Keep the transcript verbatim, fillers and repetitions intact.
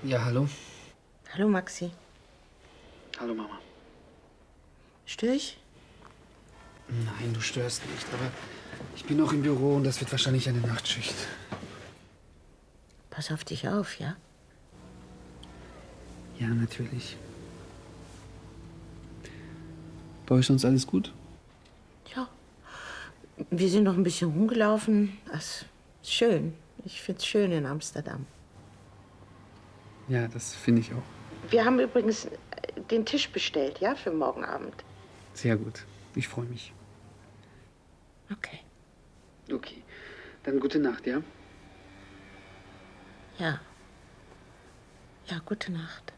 Ja, hallo. Hallo, Maxi. Hallo, Mama. Störe ich? Nein, du störst nicht, aber ich bin noch im Büro und das wird wahrscheinlich eine Nachtschicht. Pass auf dich auf, ja? Ja, natürlich. Bei euch sonst alles gut? Ja. Wir sind noch ein bisschen rumgelaufen. Das ist schön. Ich find's schön in Amsterdam. Ja, das finde ich auch. Wir haben übrigens den Tisch bestellt, ja, für morgen Abend. Sehr gut. Ich freue mich. Okay. Okay. Dann gute Nacht, ja? Ja. Ja, gute Nacht.